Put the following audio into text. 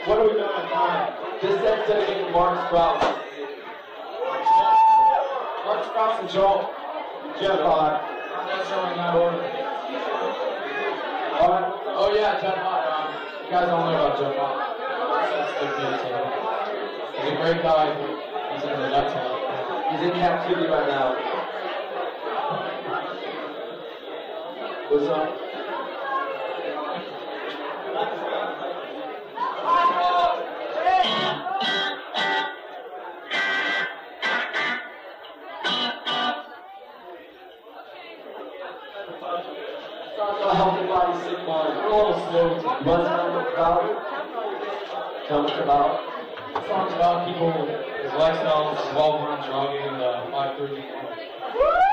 What are we doing at time? This set's dedicated to Mark Sprouse. Mark Sprouse and Joel. Jeff Hott. That's showing that order. Alright. Oh yeah, Jeff Hott. You guys don't know about Jeff Hott. He's a great guy. He's in the Nets. He's in captivity right now. What's up? Healthy body, sick mind. We're a little slow. What's tell us about. The song's about people, his lifestyle, his involvement in drugging, and 530.